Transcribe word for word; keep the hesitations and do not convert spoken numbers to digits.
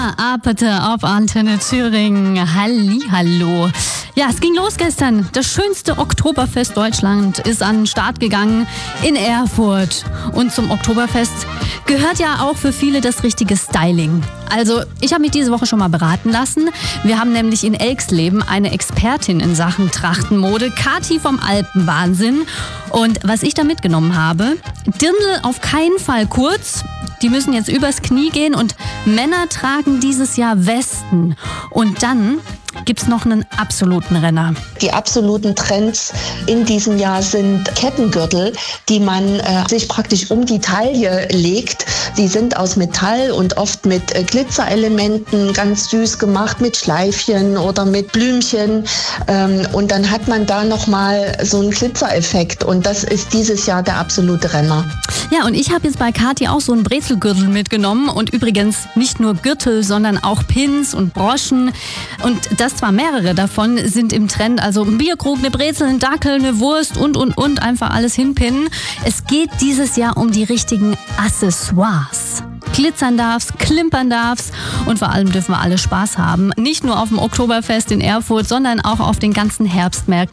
Anna Apete auf Antenne Thüringen. Hallihallo. Ja, es ging los gestern. Das schönste Oktoberfest Deutschland ist an den Start gegangen in Erfurt. Und zum Oktoberfest gehört ja auch für viele das richtige Styling. Also, ich habe mich diese Woche schon mal beraten lassen. Wir haben nämlich in Elxleben eine Expertin in Sachen Trachtenmode, Kathi vom Alpenwahnsinn. Und was ich da mitgenommen habe, Dirndl auf keinen Fall kurz. Die müssen jetzt übers Knie gehen und Männer tragen dieses Jahr Westen. Und dann gibt's noch einen absoluten Renner. Die absoluten Trends in diesem Jahr sind Kettengürtel, die man äh, sich praktisch um die Taille legt. Die sind aus Metall und oft mit äh, Glitzerelementen, ganz süß gemacht, mit Schleifchen oder mit Blümchen. Ähm, und dann hat man da nochmal so einen Glitzereffekt. Und das ist dieses Jahr der absolute Renner. Ja, und ich habe jetzt bei Kathi auch so einen Brezelgürtel mitgenommen. Und übrigens nicht nur Gürtel, sondern auch Pins und Broschen. Und das zwar mehrere davon sind im Trend, also ein Bierkrug, eine Brezel, ein Dackel, eine Wurst und, und, und, einfach alles hinpinnen. Es geht dieses Jahr um die richtigen Accessoires. Glitzern darf's, klimpern darf's und vor allem dürfen wir alle Spaß haben. Nicht nur auf dem Oktoberfest in Erfurt, sondern auch auf den ganzen Herbstmärkten.